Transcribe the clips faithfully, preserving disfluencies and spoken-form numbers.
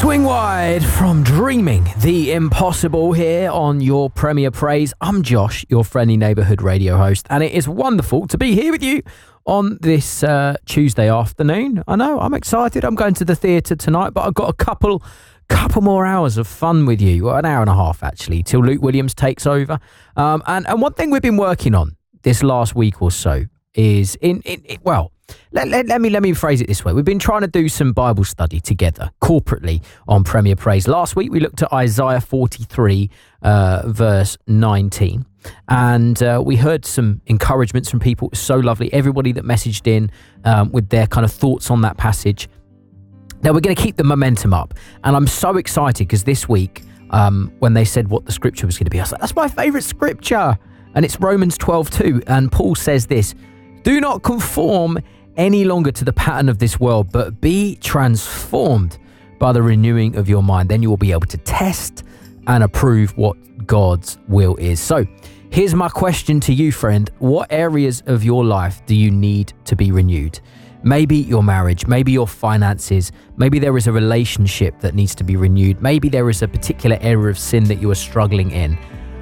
Swing wide from Dreaming the Impossible here on your Premier Praise. I'm Josh, your friendly neighbourhood radio host, and it is wonderful to be here with you on this uh, Tuesday afternoon. I know, I'm excited. I'm going to the theatre tonight, but I've got a couple couple more hours of fun with you. Well, an hour and a half, actually, till Luke Williams takes over. Um, and, and one thing we've been working on this last week or so is, in, in, in well... Let, let, let me let me phrase it this way. We've been trying to do some Bible study together corporately on Premier Praise. Last week we looked at Isaiah forty-three, uh, verse nineteen, and uh, we heard some encouragements from people. It was so lovely. Everybody that messaged in um, with their kind of thoughts on that passage. Now we're going to keep the momentum up, and I'm so excited because this week um, when they said what the scripture was going to be, I was like, that's my favourite scripture, and it's Romans twelve two, and Paul says this: "Do not conform any longer to the pattern of this world, but be transformed by the renewing of your mind. Then you will be able to test and approve what God's will is." So here's my question to you, friend. What areas of your life do you need to be renewed? Maybe your marriage, maybe your finances, maybe there is a relationship that needs to be renewed. Maybe there is a particular area of sin that you are struggling in.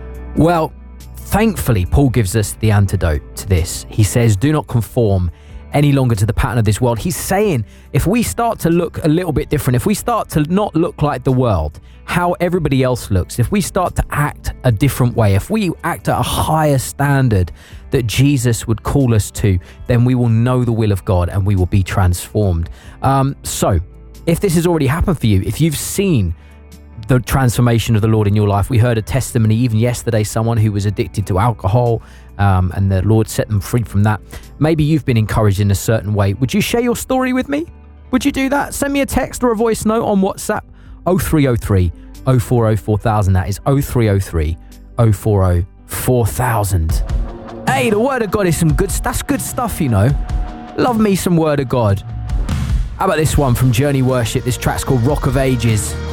Well, thankfully, Paul gives us the antidote to this. He says, do not conform any longer to the pattern of this world. He's saying if we start to look a little bit different, if we start to not look like the world, how everybody else looks, if we start to act a different way, if we act at a higher standard that Jesus would call us to, then we will know the will of God and we will be transformed. Um, so if this has already happened for you, if you've seen the transformation of the Lord in your life, we heard a testimony even yesterday, someone who was addicted to alcohol, Um, and the Lord set them free from that. Maybe you've been encouraged in a certain way. Would you share your story with me? Would you do that? Send me a text or a voice note on WhatsApp. oh three oh three, oh four oh, four thousand. That is oh three oh three, oh four oh, four thousand. Hey, the Word of God is some good stuff. That's good stuff, you know. Love me some Word of God. How about this one from Journey Worship? This track's called Rock of Ages.